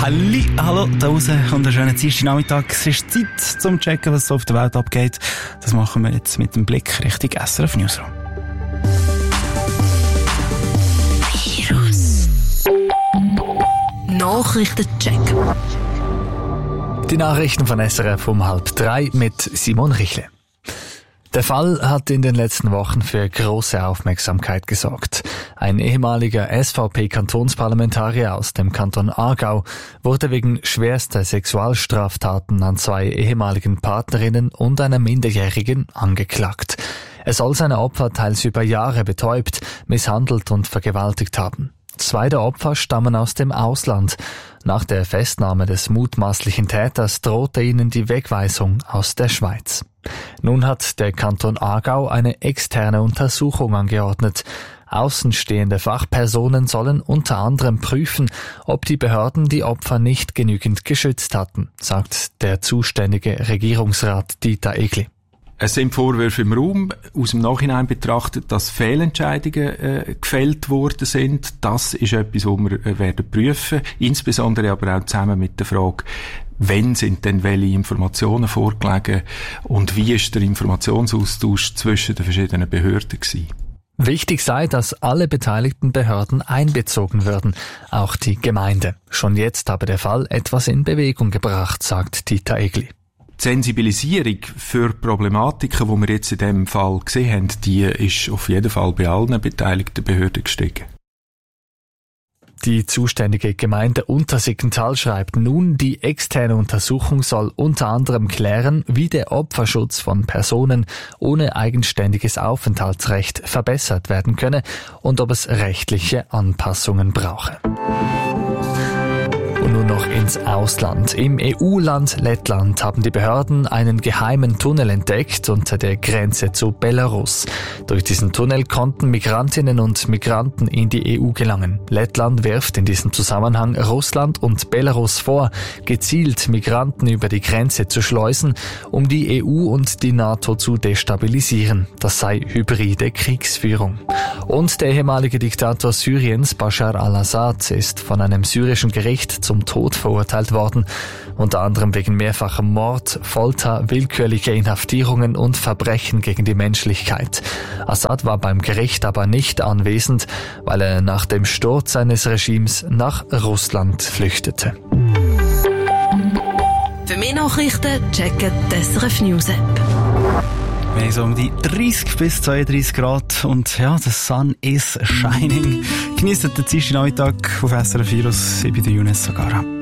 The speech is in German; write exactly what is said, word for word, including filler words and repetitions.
Ali, hallo da draußen und einen schönen Dienstagnachmittag. Es ist Zeit zum Checken, was so auf der Welt abgeht. Das machen wir jetzt mit dem Blick Richtung S R F Newsroom. Virus Nachrichtencheck. Die Nachrichten von S R F um halb drei mit Simon Richle. Der Fall hat in den letzten Wochen für große Aufmerksamkeit gesorgt. Ein ehemaliger S V P-Kantonsparlamentarier aus dem Kanton Aargau wurde wegen schwerster Sexualstraftaten an zwei ehemaligen Partnerinnen und einer Minderjährigen angeklagt. Er soll seine Opfer teils über Jahre betäubt, misshandelt und vergewaltigt haben. Zwei der Opfer stammen aus dem Ausland. Nach der Festnahme des mutmaßlichen Täters drohte ihnen die Wegweisung aus der Schweiz. Nun hat der Kanton Aargau eine externe Untersuchung angeordnet. Außenstehende Fachpersonen sollen unter anderem prüfen, ob die Behörden die Opfer nicht genügend geschützt hatten, sagt der zuständige Regierungsrat Dieter Egli. Es sind Vorwürfe im Raum, aus dem Nachhinein betrachtet, dass Fehlentscheidungen äh, gefällt worden sind. Das ist etwas, was wir äh, werden prüfen, insbesondere aber auch zusammen mit der Frage, wann sind denn welche Informationen vorgelegen und wie ist der Informationsaustausch zwischen den verschiedenen Behörden gewesen. Wichtig sei, dass alle beteiligten Behörden einbezogen würden, auch die Gemeinde. Schon jetzt habe der Fall etwas in Bewegung gebracht, sagt Dieter Egli. Die Sensibilisierung für Problematiken, die wir jetzt in diesem Fall gesehen haben, die ist auf jeden Fall bei allen beteiligten Behörden gestiegen. Die zuständige Gemeinde Untersiggenthal schreibt nun, die externe Untersuchung soll unter anderem klären, wie der Opferschutz von Personen ohne eigenständiges Aufenthaltsrecht verbessert werden könne und ob es rechtliche Anpassungen brauche. Und nun noch ins Ausland. Im E U-Land Lettland haben die Behörden einen geheimen Tunnel entdeckt unter der Grenze zu Belarus. Durch diesen Tunnel konnten Migrantinnen und Migranten in die E U gelangen. Lettland wirft in diesem Zusammenhang Russland und Belarus vor, gezielt Migranten über die Grenze zu schleusen, um die E U und die NATO zu destabilisieren. Das sei hybride Kriegsführung. Und der ehemalige Diktator Syriens, Bashar al-Assad, ist von einem syrischen Gericht zum Tod verurteilt worden, unter anderem wegen mehrfachem Mord, Folter, willkürlicher Inhaftierungen und Verbrechen gegen die Menschlichkeit. Assad war beim Gericht aber nicht anwesend, weil er nach dem Sturz seines Regimes nach Russland flüchtete. Für mehr Nachrichten checken die S R F News App. Wir haben so um die dreißig bis zweiunddreißig Grad und ja, the sun is shining. Genießt den Dienstagnachmittag auf S R F Virus. Ich bin der Younes Sagara.